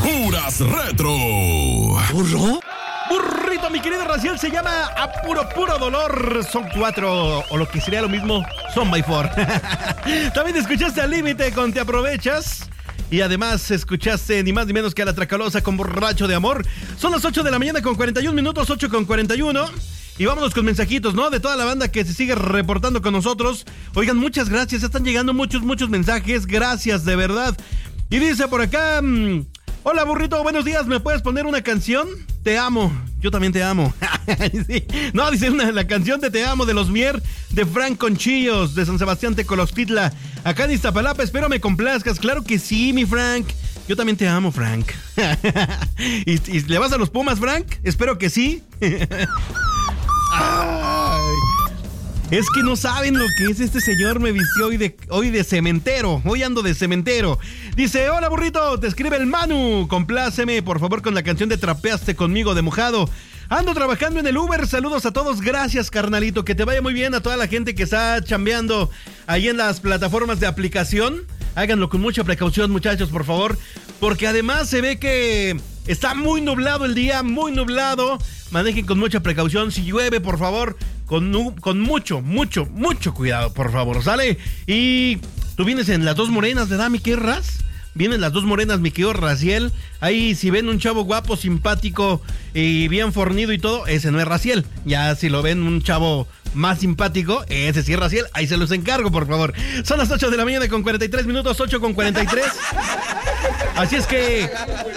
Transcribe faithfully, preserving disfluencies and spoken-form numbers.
Puras Retro. ¿Burro? Burrito, mi querido Raciel, se llama A Puro Puro Dolor. Son cuatro, o lo que sería lo mismo, son by four. También escuchaste Al Límite con Te Aprovechas. Y además escuchaste ni más ni menos que a La Tracalosa con Borracho de Amor. Son las ocho de la mañana con cuarenta y un minutos, ocho con cuarenta y uno. Y vámonos con mensajitos, ¿no? De toda la banda que se sigue reportando con nosotros. Oigan, muchas gracias. Están llegando muchos, muchos mensajes. Gracias, de verdad. Y dice por acá... Mmm, hola, burrito, buenos días. ¿Me puedes poner una canción? Te amo. Yo también te amo. Sí. No, dice una, la canción de Te Amo de los Mier, de Frank Conchillos, de San Sebastián Tecolochtitla. Acá en Iztapalapa, espero me complazcas. Claro que sí, mi Frank. Yo también te amo, Frank. ¿Y, ¿Y le vas a los Pumas, Frank? Espero que sí. Ay. Es que no saben lo que es este señor. Me vistió hoy de, hoy de cementero. Hoy ando de cementero. Dice, hola burrito, te escribe el Manu. Compláceme por favor con la canción de Trapeaste Conmigo de Mojado. Ando trabajando en el Uber. Saludos a todos. Gracias, carnalito. Que te vaya muy bien a toda la gente que está chambeando ahí en las plataformas de aplicación. Háganlo con mucha precaución, muchachos, por favor. Porque además se ve que está muy nublado el día, muy nublado. Manejen con mucha precaución. Si llueve, por favor, con, con mucho, mucho, mucho cuidado, por favor, ¿sale? Y tú vienes en las dos morenas, ¿verdad, mi querido Raz? Vienen las dos morenas, mi querido Raciel. Ahí si ven un chavo guapo, simpático y bien fornido y todo, ese no es Raciel. Ya si lo ven un chavo más simpático, ese sí es Raciel. Ahí se los encargo, por favor. Son las ocho de la mañana con cuarenta y tres minutos, ocho con cuarenta y tres. Así es que...